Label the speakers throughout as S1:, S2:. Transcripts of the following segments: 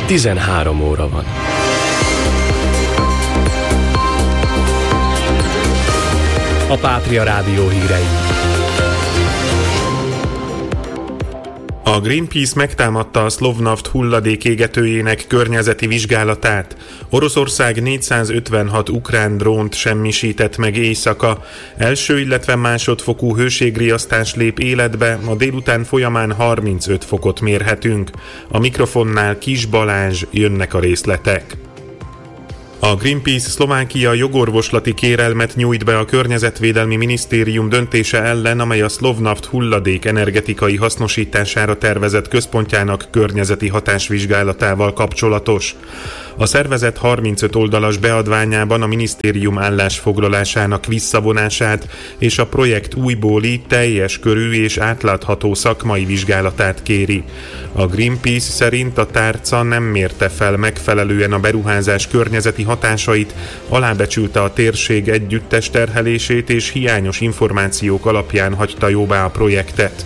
S1: 13 óra van. A Pátria Rádió hírei.
S2: A Greenpeace megtámadta a Slovnaft hulladékégetőjének környezeti vizsgálatát. Oroszország 456 ukrán drónt semmisített meg éjszaka. Első, illetve másodfokú hőségriasztás lép életbe, a délután folyamán 35 fokot mérhetünk. A mikrofonnál Kis Balázs, jönnek a részletek. A Greenpeace Szlovákia jogorvoslati kérelmet nyújt be a Környezetvédelmi Minisztérium döntése ellen, amely a Slovnaft hulladék energetikai hasznosítására tervezett központjának környezeti hatásvizsgálatával kapcsolatos. A szervezet 35 oldalas beadványában a minisztérium állásfoglalásának visszavonását és a projekt újbóli, teljes körű és átlátható szakmai vizsgálatát kéri. A Greenpeace szerint a tárca nem mérte fel megfelelően a beruházás környezeti hatásait, alábecsülte a térség együttes terhelését és hiányos információk alapján hagyta jóvá a projektet.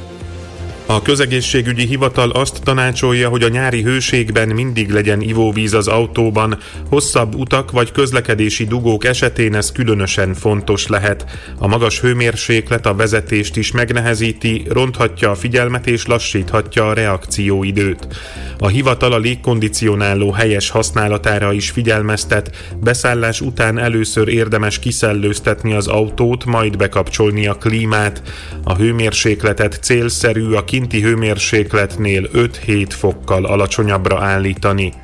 S2: A közegészségügyi hivatal azt tanácsolja, hogy a nyári hőségben mindig legyen ivóvíz az autóban. Hosszabb utak vagy közlekedési dugók esetén ez különösen fontos lehet. A magas hőmérséklet a vezetést is megnehezíti, ronthatja a figyelmet és lassíthatja a reakcióidőt. A hivatal a légkondicionáló helyes használatára is figyelmeztet. Beszállás után először érdemes kiszellőztetni az autót, majd bekapcsolni a klímát. A hőmérsékletet célszerű a kinti hőmérsékletnél 5-7 fokkal alacsonyabbra állítani.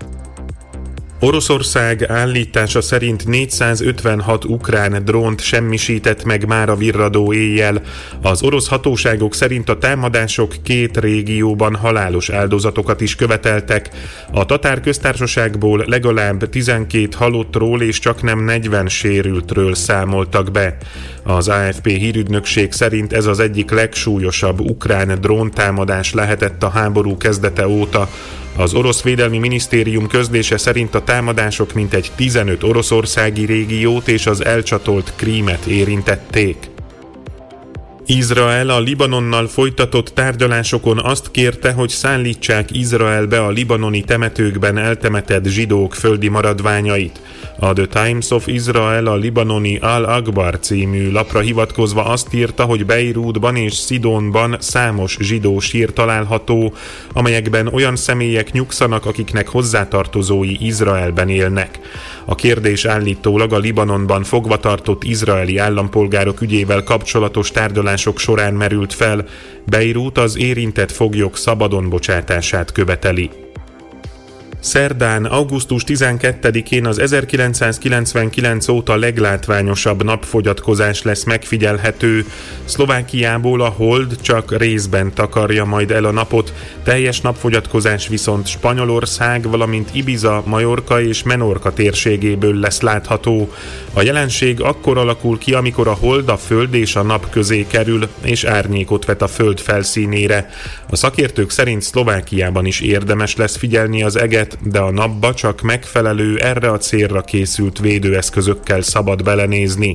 S2: Oroszország állítása szerint 456 ukrán drónt semmisített meg mára virradó éjjel. Az orosz hatóságok szerint a támadások 2 régióban halálos áldozatokat is követeltek. A Tatár Köztársaságból legalább 12 halottról és csaknem 40 sérültről számoltak be. Az AFP hírügynökség szerint ez az egyik legsúlyosabb ukrán dróntámadás lehetett a háború kezdete óta. Az orosz védelmi minisztérium közlése szerint a támadások mintegy 15 oroszországi régiót és az elcsatolt Krímet érintették. Izrael a Libanonnal folytatott tárgyalásokon azt kérte, hogy szállítsák Izraelbe a libanoni temetőkben eltemetett zsidók földi maradványait. A The Times of Israel a libanoni Al-Akbar című lapra hivatkozva azt írta, hogy Beirutban és Szidónban számos zsidó sír található, amelyekben olyan személyek nyugszanak, akiknek hozzátartozói Izraelben élnek. A kérdés állítólag a Libanonban fogvatartott izraeli állampolgárok ügyével kapcsolatos tárgyalások során merült fel. Beirut az érintett foglyok szabadon bocsátását követeli. Szerdán, augusztus 12-én az 1999 óta leglátványosabb napfogyatkozás lesz megfigyelhető. Szlovákiából a hold csak részben takarja majd el a napot, teljes napfogyatkozás viszont Spanyolország, valamint Ibiza, Majorka és Menorca térségéből lesz látható. A jelenség akkor alakul ki, amikor a hold a föld és a nap közé kerül, és árnyékot vet a föld felszínére. A szakértők szerint Szlovákiában is érdemes lesz figyelni az eget, de a napba csak megfelelő, erre a célra készült védőeszközökkel szabad belenézni.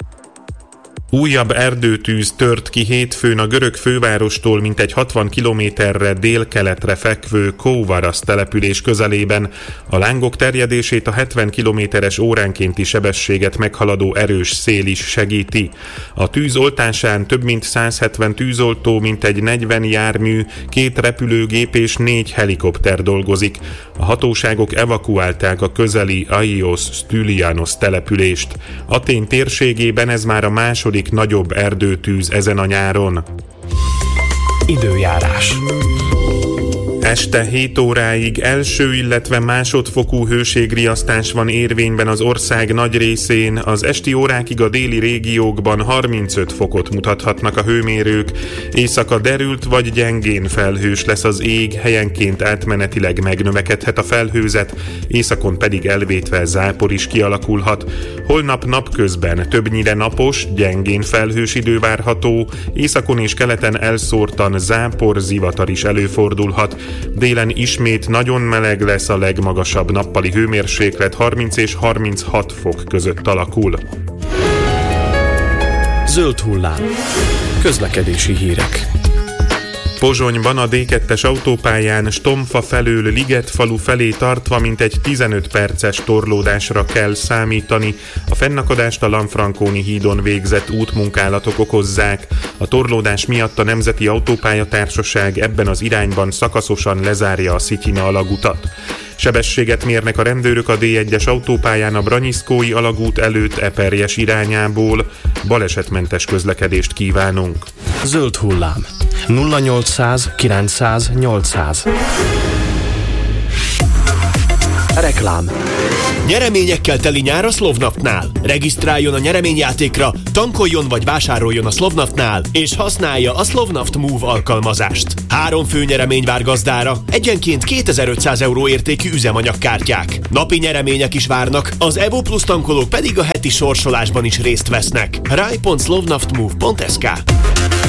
S2: Újabb erdőtűz tört ki hétfőn a görög fővárostól mintegy 60 kilométerre délkeletre fekvő Kóvarasz település közelében. A lángok terjedését a 70 kilométeres óránkénti sebességet meghaladó erős szél is segíti. A tűz oltásán több mint 170 tűzoltó, mintegy 40 jármű, 2 repülőgép és 4 helikopter dolgozik. A hatóságok evakuálták a közeli Ayios Stylianos települést. Atén térségében ez már a második nagyobb erdőtűz ezen a nyáron.
S1: Időjárás.
S2: Este 7 óráig első, illetve másodfokú hőségriasztás van érvényben az ország nagy részén, az esti órákig a déli régiókban 35 fokot mutathatnak a hőmérők, éjszaka derült vagy gyengén felhős lesz az ég, helyenként átmenetileg megnövekedhet a felhőzet, északon pedig elvétve zápor is kialakulhat. Holnap napközben többnyire napos, gyengén felhős idő várható, északon és keleten elszórtan zápor, zivatar is előfordulhat. Délen ismét nagyon meleg lesz, a legmagasabb nappali hőmérséklet 30 és 36 fok között alakul.
S1: Zöld hullám. Közlekedési hírek.
S2: Pozsonyban a D2-es autópályán Stomfa felől Ligetfalu felé tartva mintegy 15 perces torlódásra kell számítani. A fennakadást a Lanfranconi hídon végzett útmunkálatok okozzák. A torlódás miatt a Nemzeti Autópályatársaság ebben az irányban szakaszosan lezárja a Szityina alagutat. Sebességet mérnek a rendőrök a D1-es autópályán a Branyiszkói alagút előtt Eperjes irányából. Balesetmentes közlekedést kívánunk.
S1: Zöld hullám. 0800 900 800. Reklám.
S3: Nyereményekkel teli nyár a Slovnaftnál. Regisztráljon a nyereményjátékra, tankoljon vagy vásároljon a Slovnaftnál, és használja a Slovnaft Move alkalmazást. 3 fő nyeremény vár gazdára, egyenként 2500 € értékű üzemanyagkártyák. Napi nyeremények is várnak, az Evo Plus tankolók pedig a heti sorsolásban is részt vesznek. rai.slovnaftmove.sk